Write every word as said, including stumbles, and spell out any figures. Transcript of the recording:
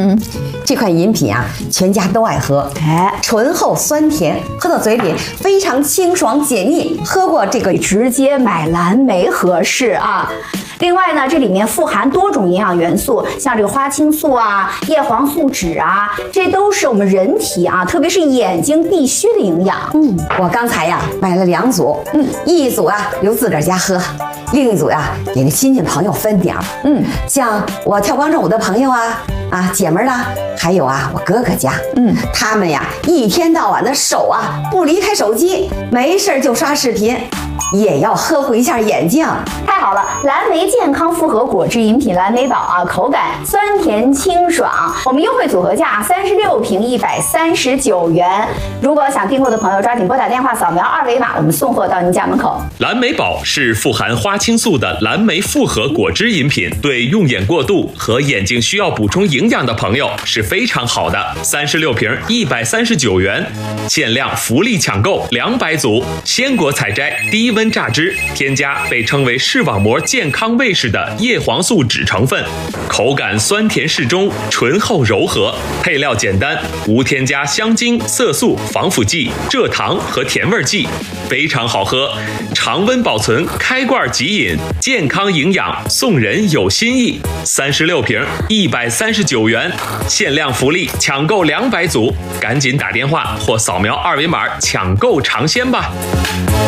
嗯，这款饮品啊，全家都爱喝， 哎， 醇厚酸甜，喝到嘴里非常清爽解腻。喝过这个直接买蓝莓合适啊。另外呢，这里面富含多种营养元素，像这个花青素啊、叶黄素酯啊，这都是我们人体啊，特别是眼睛必须的营养。 嗯，我刚才呀买了两组，嗯，一组啊留自个儿家喝，另一组呀给那亲戚朋友分点儿。嗯，像我跳广场舞的朋友啊。啊，姐们儿呢？还有啊，我哥哥家，嗯，他们呀，一天到晚的手啊不离开手机，没事就刷视频，也要呵护一下眼睛。 太好了，蓝莓健康复合果汁饮品蓝莓宝啊，口感酸甜清爽。我们优惠组合价三十六瓶一百三十九元。如果想订购的朋友，抓紧拨打电话扫描二维码，我们送货到您家门口。 蓝莓宝是富含花青素的蓝莓复合果汁饮品，对用眼过度和眼睛需要补充营养的朋友是非常好的。三十六瓶一百三十九元，限量福利抢购两百组，鲜果采摘，低温榨汁，添加被称为视网膜健康卫士的叶黄素酯成分，口感酸甜适中，醇厚柔和，配料简单，无添加香精、色素、防腐剂、蔗糖和甜味剂，非常好喝，常温保存，开罐即饮，健康营养，送人有心意。三十六瓶一百三十九元，限量福利，抢购两百组，赶紧打电话或扫描二维码抢购尝鲜吧。